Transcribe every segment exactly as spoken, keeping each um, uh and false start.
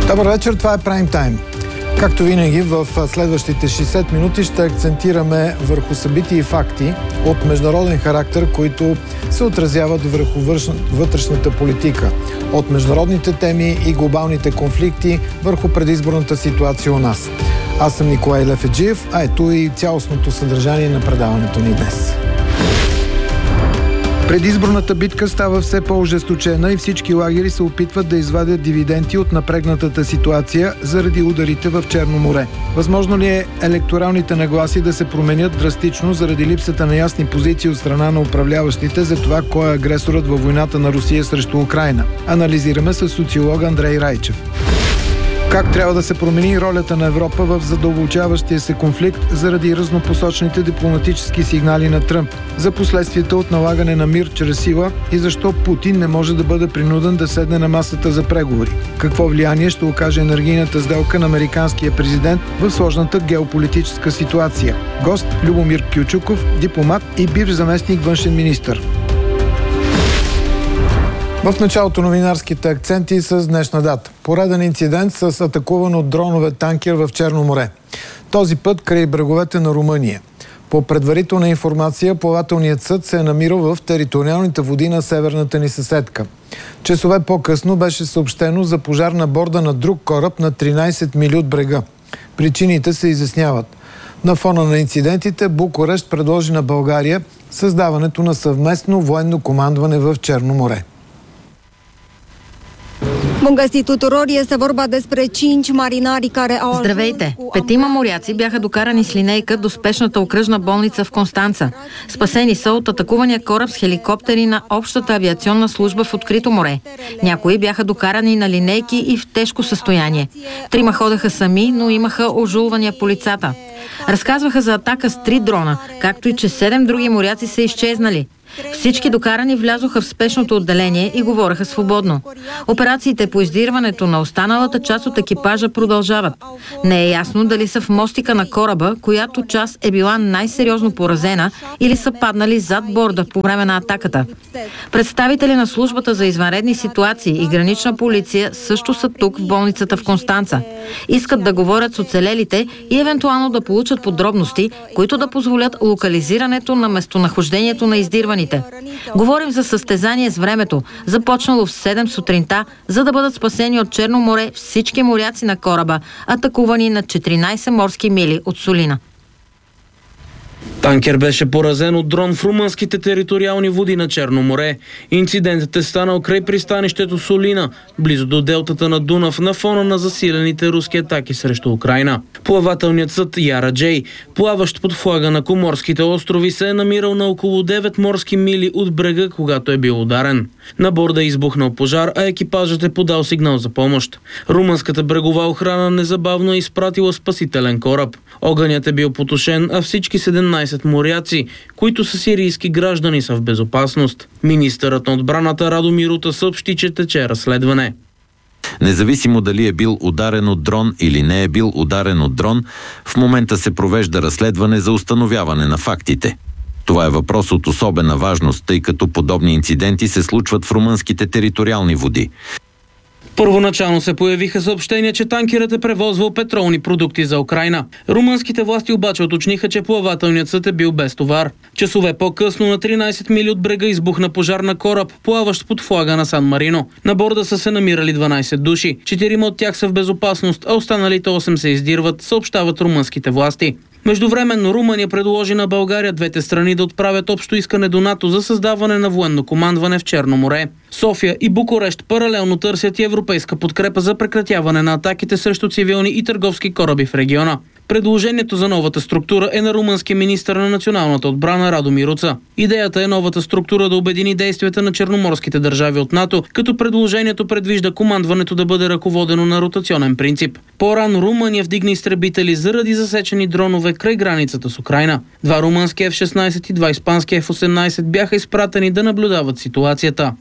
Добър вечер, това е Прайм Тайм. Както винаги, в следващите шейсет минути ще акцентираме върху събития и факти от международен характер, които се отразяват върху вътрешната политика. От международните теми и глобалните конфликти върху предизборната ситуация у нас. Аз съм Николай Лефеджиев, а ето и цялостното съдържание на предаването ни днес. Предизборната битка става все по-ожесточена и всички лагери се опитват да извадят дивиденти от напрегнатата ситуация заради ударите в Черно море. Възможно ли е електоралните нагласи да се променят драстично заради липсата на ясни позиции от страна на управляващите за това кой е агресорът във войната на Русия срещу Украйна? Анализираме с социолога Андрей Райчев. Как трябва да се промени ролята на Европа в задълбочаващия се конфликт заради разнопосочните дипломатически сигнали на Тръмп, за последствията от налагане на мир чрез сила и защо Путин не може да бъде принуден да седне на масата за преговори? Какво влияние ще окаже енергийната сделка на американския президент в сложната геополитическа ситуация? Гост Любомир Кючуков, дипломат и бивш заместник външен министър. В началото новинарските акценти с днешна дата. Пореден инцидент с атакуван от дронове танкер в Черно море. Този път край бреговете на Румъния. По предварителна информация, плавателният съд се е намирал в териториалните води на северната ни съседка. Часове по-късно беше съобщено за пожар на борда на друг кораб на тринайсет мили от брега. Причините се изясняват. На фона на инцидентите Букурещ предложи на България създаването на военно командване в Черно море. Здравейте! Петима моряци бяха докарани с линейка до спешната окръжна болница в Констанца. Спасени са от атакувания кораб с хеликоптери на Общата авиационна служба в открито море. Някои бяха докарани на линейки и в тежко състояние. Трима ходеха сами, но имаха ожулвания по лицата. Разказваха за атака с три дрона, както и че седем други моряци са изчезнали. Всички докарани влязоха в спешното отделение и говореха свободно. Операциите по издирването на останалата част от екипажа продължават. Не е ясно дали са в мостика на кораба, която част е била най-сериозно поразена, или са паднали зад борда по време на атаката. Представители на службата за извънредни ситуации и гранична полиция също са тук в болницата в Констанца. Искат да говорят с оцелелите и евентуално да получат подробности, които да позволят локализирането на местонахождението на издирваните. Говорим за състезание с времето, започнало в седем сутринта, за да бъдат спасени от Черно море всички моряци на кораба, атакувани на четиринайсет морски мили от Солина. Танкер беше поразен от дрон в румънските териториални води на Черно море. Инцидентът е станал край пристанището Солина, близо до делтата на Дунав, на фона на засилените руски атаки срещу Украйна. Плавателният съд Яра Джей, плаващ под флага на Коморските острови, се е намирал на около девет морски мили от брега, когато е бил ударен. На борда е избухнал пожар, а екипажът е подал сигнал за помощ. Румънската брегова охрана незабавно е изпратила спасителен кораб. Огънят е бил потушен, а всички седемнайсет моряци, които са сирийски граждани, са в безопасност. Министърът на отбраната Радомир Рута съобщи, че тече разследване. Независимо дали е бил ударен от дрон или не е бил ударен от дрон, в момента се провежда разследване за установяване на фактите. Това е въпрос от особена важност, тъй като подобни инциденти се случват в румънските териториални води. Първоначално се появиха съобщения, че танкерът е превозвал петролни продукти за Украйна. Румънските власти обаче уточниха, че плавателният съд е бил без товар. Часове по-късно на тринайсет мили от брега избухна пожар на кораб, плаващ под флага на Сан Марино. На борда са се намирали дванайсет души. Четирима от тях са в безопасност, а останалите осем се издирват, съобщават румънските власти. Междувременно Румъния предложи на България двете страни да отправят общо искане до НАТО за създаване на военно командване в Черно море. София и Букурещ паралелно търсят и европейска подкрепа за прекратяване на атаките срещу цивилни и търговски кораби в региона. Предложението за новата структура е на румънския министър на националната отбрана Радомир Рута. Идеята е новата структура да обедини действията на черноморските държави от НАТО, като предложението предвижда командването да бъде ръководено на ротационен принцип. По-рано Румъния вдигна изтребители заради засечени дронове край границата с Украйна. Два румънски Еф шестнайсет и два испански Еф осемнайсет бяха изпратени да наблюдават ситуацията.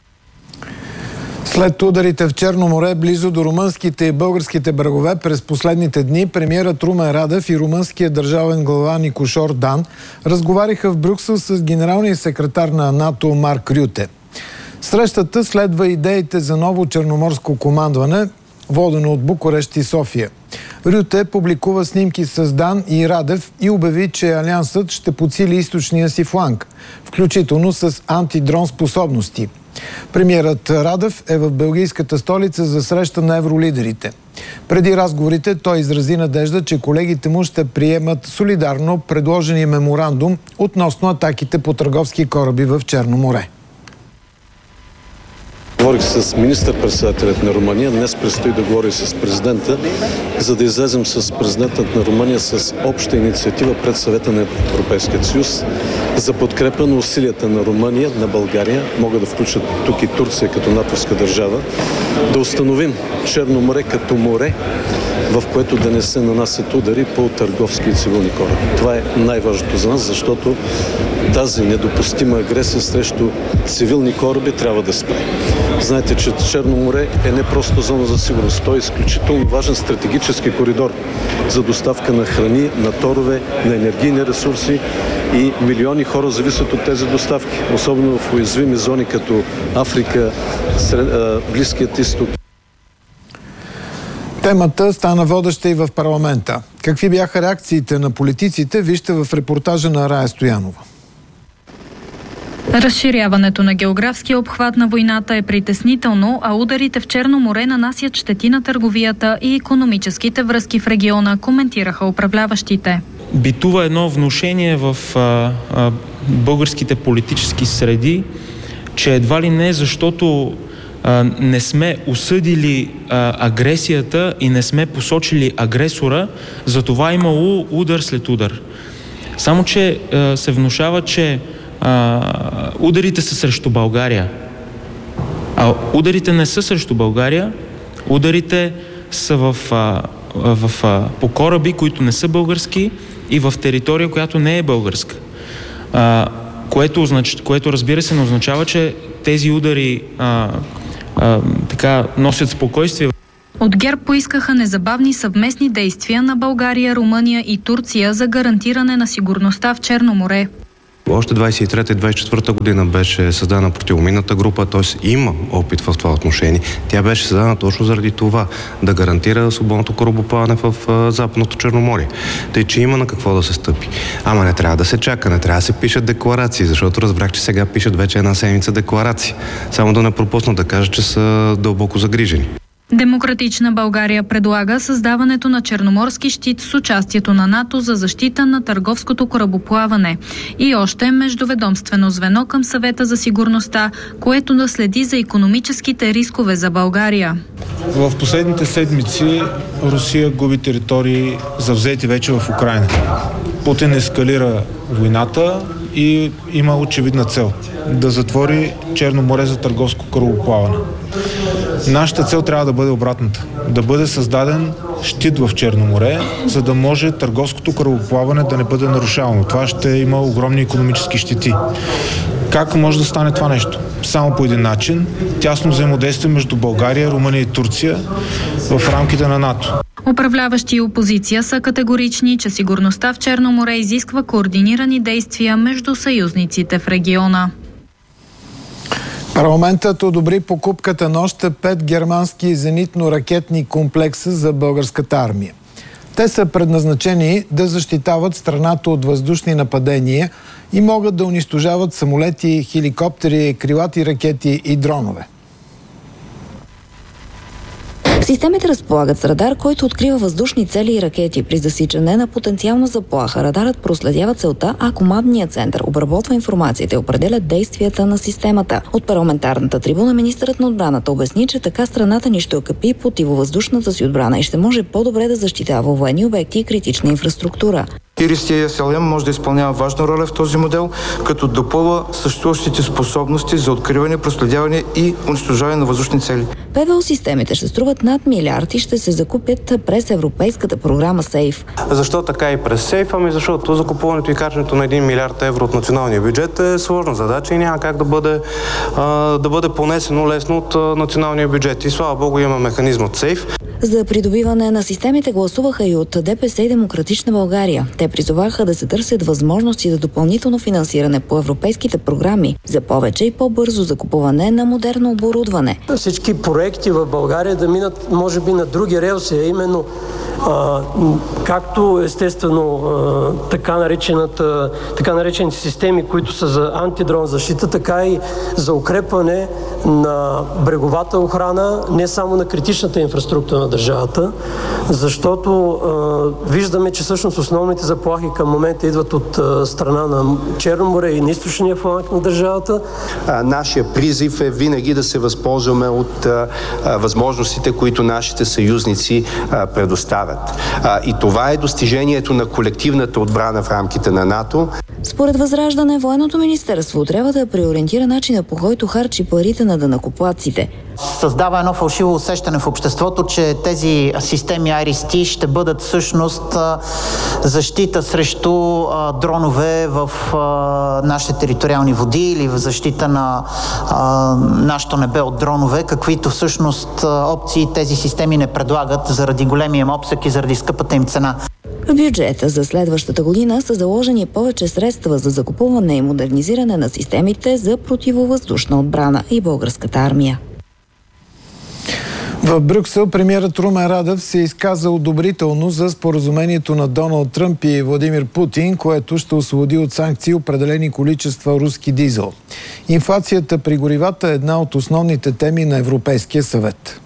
След ударите в Черно море близо до румънските и българските брегове през последните дни, премиерът Румен Радев и румънския държавен глава Никошор Дан разговаряха в Брюксел с генералния секретар на НАТО Марк Рюте. Срещата следва идеите за ново черноморско командване, водено от Букурещ и София. Рюте публикува снимки с Дан и Радев и обяви, че Алиансът ще подсили източния си фланг, включително с антидрон способности. Премиерът Радев е в белгийската столица за среща на евролидерите. Преди разговорите той изрази надежда, че колегите му ще приемат солидарно предложения меморандум относно атаките по търговски кораби в Черно море. Говорих с министър-председателят на Румъния, днес предстои да говори с президента, за да излезем с президентът на Румъния с обща инициатива пред Съвета на Европейския съюз за подкрепа на усилията на Румъния, на България, могат да включат тук и Турция като натовска държава, да установим Черно море като море, в което да не се нанасят удари по търговски и цивилни кораби. Това е най-важното за нас, защото тази недопустима агресия срещу цивилни кораби трябва да спре. Знаете, че Черно море е не просто зона за сигурност, то е изключително важен стратегически коридор за доставка на храни, на торове, на енергийни ресурси и милиони хора зависят от тези доставки, особено в уязвими зони като Африка, Близкият изток. Темата стана водеща и в парламента. Какви бяха реакциите на политиците, вижте в репортажа на Рая Стоянова. Разширяването на географския обхват на войната е притеснително, а ударите в Черно море нанасят щети на търговията и икономическите връзки в региона, коментираха управляващите. Битува едно внушение в а, а, българските политически среди, че едва ли не защото а, не сме осъдили а, агресията и не сме посочили агресора, за това имало удар след удар. Само че а, се внушава, че а, ударите са срещу България. А ударите не са срещу България, ударите са в, а, в, а, по кораби, които не са български и в територия, която не е българска. А, което, означ... което разбира се не означава, че тези удари а, а, така носят спокойствие. От ГЕРБ поискаха незабавни съвместни действия на България, Румъния и Турция за гарантиране на сигурността в Черно море. Още двадесет и трета и двадесет и четвърта година беше създадена противоминната група, т.е. има опит в това отношение. Тя беше създадена точно заради това, да гарантира свободното корабоплаване в Западното Черноморие. Тъй, че има на какво да се стъпи. Ама не трябва да се чака, не трябва да се пишат декларации, защото разбрах, че сега пишат вече една седмица декларации. Само да не пропуснат да кажат, че са дълбоко загрижени. Демократична България предлага създаването на черноморски щит с участието на НАТО за защита на търговското корабоплаване и още междуведомствено звено към Съвета за сигурността, което да следи за икономическите рискове за България. В последните седмици Русия губи територии завзети вече в Украйна. Путин ескалира войната и има очевидна цел – да затвори Черно море за търговско корабоплаване. Нашата цел трябва да бъде обратната. Да бъде създаден щит в Черно море, за да може търговското корабоплаване да не бъде нарушавано. Това ще има огромни икономически щети. Как може да стане това нещо? Само по един начин. Тясно взаимодействие между България, Румъния и Турция в рамките на НАТО. Управляващи и опозиция са категорични, че сигурността в Черно море изисква координирани действия между съюзниците в региона. Парламентът одобри покупката на още пет германски зенитно-ракетни комплекса за българската армия. Те са предназначени да защитават страната от въздушни нападения и могат да унищожават самолети, хеликоптери, крилати ракети и дронове. Системите разполагат с радар, който открива въздушни цели и ракети. При засичане на потенциална заплаха радарът проследява целта, а командният център обработва информацията и определя действията на системата. От парламентарната трибуна министърът на отбраната обясни, че така страната ни ще окрепи противовъздушната си отбрана и ще може по-добре да защитава военни обекти и критична инфраструктура. Ирис-Ти Ес Ел Ем може да изпълнява важна роля в този модел, като допълва съществуващите способности за откриване, проследяване и унищожаване на въздушни цели. ПВО системите ще струват над милиард и ще се закупят през европейската програма СЕЙФ. Защо така и през СЕЙФ? Ами защото закупуването и качването на един милиард евро от националния бюджет е сложна задача и няма как да бъде, а, да бъде понесено лесно от а, националния бюджет. И слава Богу има механизм от СЕЙФ. За придобиване на системите гласуваха и от ДПС и Демократична България. Те призоваха да се търсят възможности за допълнително финансиране по европейските програми за повече и по-бързо закупуване на модерно оборудване. Всички проекти в България да минат, може би, на други релси, а именно а, както естествено а, така, наречената, така наречените системи, които са за антидрон защита, така и за укрепване на бреговата охрана, не само на критичната инфраструктура на държавата, защото а, виждаме, че всъщност основните заплахи към момента идват от а, страна на Черно море и на източния фланг на държавата. А, нашия призив е винаги да се възползваме от а, а, възможностите, които нашите съюзници а, предоставят. А, и това е достижението на колективната отбрана в рамките на НАТО. Според Възраждане, Военното министерство трябва да преориентира начина, по който харчи парите на данъкоплатците. Създава едно фалшиво усещане в обществото, че тези системи Ай Ар Ес Ти ще бъдат всъщност защита срещу дронове в нашите териториални води или в защита на нашето небе от дронове, каквито всъщност опции тези системи не предлагат заради големия им обсък и заради скъпата им цена. В бюджета за следващата година са заложени повече средства за закупуване и модернизиране на системите за противовъздушна отбрана и българската армия. В Брюксел премиерът Румен Радев се изказа одобрително за споразумението на Доналд Тръмп и Владимир Путин, което ще освободи от санкции определени количества руски дизел. Инфлацията при горивата е една от основните теми на Европейския съвет.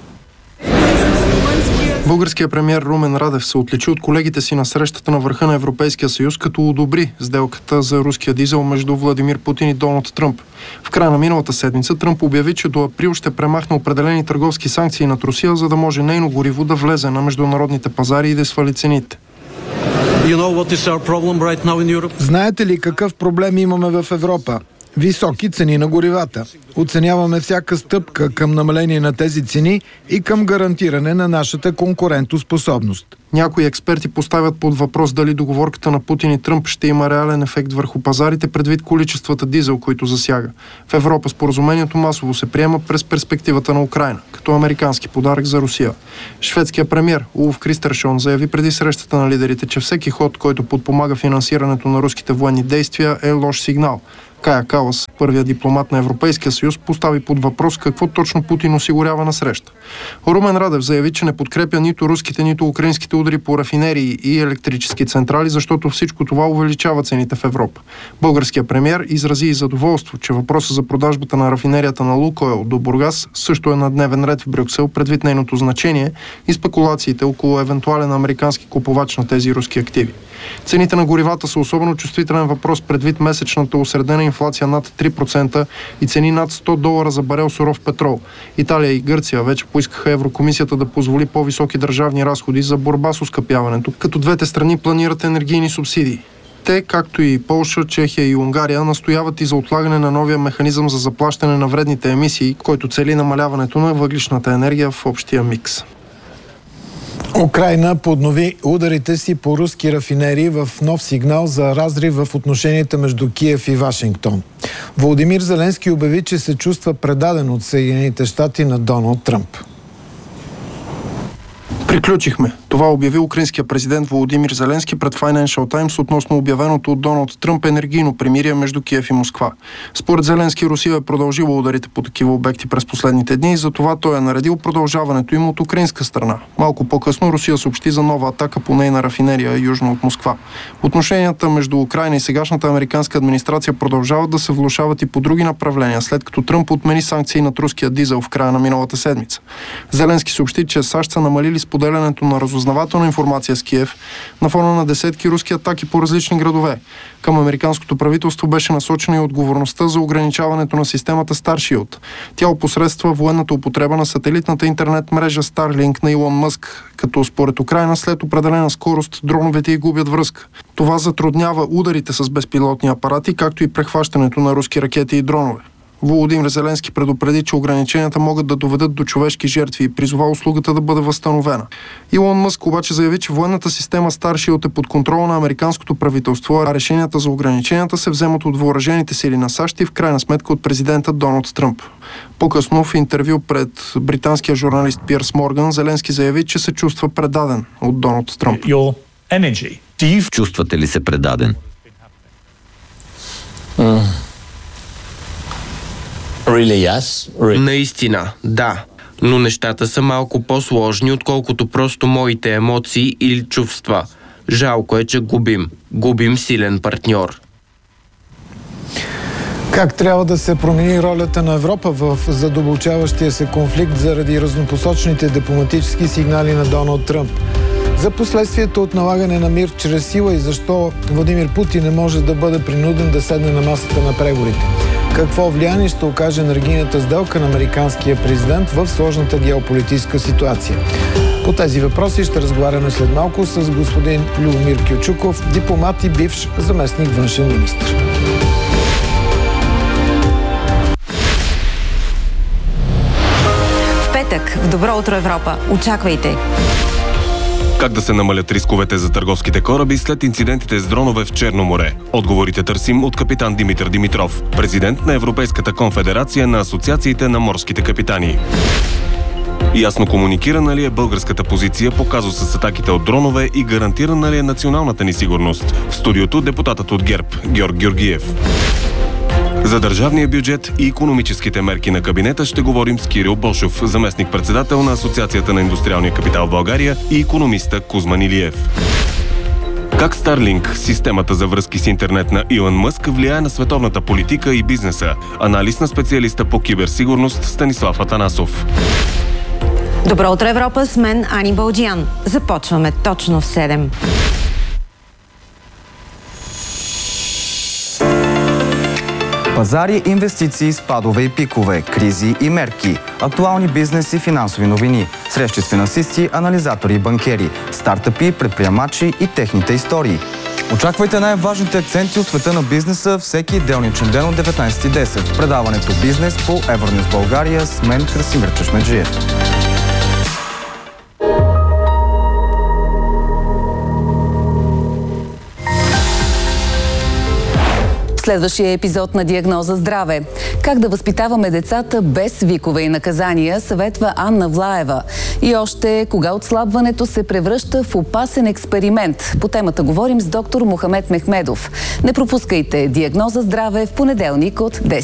Българският премиер Румен Радев се отличи от колегите си на срещата на върха на Европейския съюз, като одобри сделката за руския дизел между Владимир Путин и Доналд Тръмп. В края на миналата седмица Тръмп обяви, че до април ще премахне определени търговски санкции над Русия, за да може нейно гориво да влезе на международните пазари и да свали цените. You know right Знаете ли какъв проблем имаме в Европа? Високи цени на горивата. Оценяваме всяка стъпка към намаление на тези цени и към гарантиране на нашата конкурентоспособност. Някои експерти поставят под въпрос дали договорката на Путин и Тръмп ще има реален ефект върху пазарите предвид количествата дизел, които засяга. В Европа споразумението масово се приема през перспективата на Украйна, като американски подарък за Русия. Шведският премиер Улф Кристершон заяви преди срещата на лидерите, че всеки ход, който подпомага финансирането на руските военни действия, е лош сигнал. Кая Калас, първият дипломат на Европейския съюз, постави под въпрос какво точно Путин осигурява на среща. Румен Радев заяви, че не подкрепя нито руските, нито украинските удари по рафинерии и електрически централи, защото всичко това увеличава цените в Европа. Българският премиер изрази и задоволство, че въпросът за продажбата на рафинерията на Лукойл до Бургас също е на дневен ред в Брюксел, предвид нейното значение и спекулациите около евентуален американски купувач на тези руски активи. Цените на горивата са особено чувствителен въпрос предвид месечната осредена инфлация над три процента и цени над сто долара за барел суров петрол. Италия и Гърция вече поискаха Еврокомисията да позволи по-високи държавни разходи за борба с оскъпяването, като двете страни планират енергийни субсидии. Те, както и Полша, Чехия и Унгария, настояват и за отлагане на новия механизъм за заплащане на вредните емисии, който цели намаляването на въглищната енергия в общия микс. Украйна поднови ударите си по руски рафинерии в нов сигнал за разрив в отношенията между Киев и Вашингтон. Володимир Зеленски обяви, че се чувства предаден от Съединените щати на Доналд Тръмп. Приключихме. Това обяви украинския президент Володимир Зеленски пред Financial Times относно обявеното от Доналд Тръмп енергийно примирие между Киев и Москва. Според Зеленски, Русия е продължила ударите по такива обекти през последните дни и затова той е наредил продължаването им от украинска страна. Малко по-късно Русия съобщи за нова атака по нейна рафинерия южно от Москва. Отношенията между Украйна и сегашната американска администрация продължават да се влошават и по други направления, след като Тръмп отмени санкции над руския дизел в края на миналата седмица. Зеленски съобщи, че САЩ са намалили споделянето на разузнавателна информация с Киев на фона на десетки руски атаки по различни градове. Към американското правителство беше насочена и отговорността за ограничаването на системата Starship. Тя опосредства военната употреба на сателитната интернет мрежа Starlink на Илон Мъск, като според Украйна след определена скорост дроновете й губят връзка. Това затруднява ударите с безпилотни апарати, както и прехващането на руски ракети и дронове. Володимир Зеленски предупреди, че ограниченията могат да доведат до човешки жертви и призова услугата да бъде възстановена. Илон Мъск обаче заяви, че военната система Старшилд е под контрол на американското правителство, а решенията за ограниченията се вземат от въоръжените сили на САЩ и в крайна сметка от президента Доналд Тръмп. По-късно в интервю пред британския журналист Пирс Морган, Зеленски заяви, че се чувства предаден от Доналд Тръмп. Чувствате ли се предаден? Mm. Really, yes? Really. Наистина, да. Но нещата са малко по-сложни, отколкото просто моите емоции или чувства. Жалко е, че губим. Губим силен партньор. Как трябва да се промени ролята на Европа в задълбочаващия се конфликт заради разнопосочните дипломатически сигнали на Доналд Тръмп? За последствието от налагане на мир чрез сила и защо Владимир Путин не може да бъде принуден да седне на масата на преговорите? Какво влияние ще окаже енергийната сделка на американския президент в сложната геополитическа ситуация? По тези въпроси ще разговаряме след малко с господин Любомир Кючуков, дипломат и бивш заместник външен министър. В петък в Добро утро Европа. Очаквайте! Как да се намалят рисковете за търговските кораби след инцидентите с дронове в Черно море? Отговорите търсим от капитан Димитър Димитров, президент на Европейската конфедерация на асоциациите на морските капитани. Ясно комуникирана ли е българската позиция по казуса с атаките от дронове и гарантирана ли е националната ни сигурност? В студиото депутатът от ГЕРБ Георг Георгиев. За държавния бюджет и икономическите мерки на кабинета ще говорим с Кирил Бошов, заместник-председател на Асоциацията на индустриалния капитал в България, и икономиста Кузман Илиев. Как Starlink, системата за връзки с интернет на Илон Мъск, влияе на световната политика и бизнеса? Анализ на специалиста по киберсигурност Станислав Атанасов. Добро утро Европа, с мен Ани Балджиян. Започваме точно в седем. Пазари, инвестиции, спадове и пикове, кризи и мерки, актуални бизнес и финансови новини, срещи с финансисти, анализатори и банкери, стартъпи, предприемачи и техните истории. Очаквайте най-важните акценти от света на бизнеса всеки делничен ден от деветнайсет и десет в предаването Бизнес по Евронюс България с мен Красимир Чешмеджиев. Следващия епизод на Диагноза здраве. Как да възпитаваме децата без викове и наказания, съветва Анна Влаева. И още, кога отслабването се превръща в опасен експеримент. По темата говорим с доктор Мохамед Мехмедов. Не пропускайте Диагноза здраве в понеделник от десет.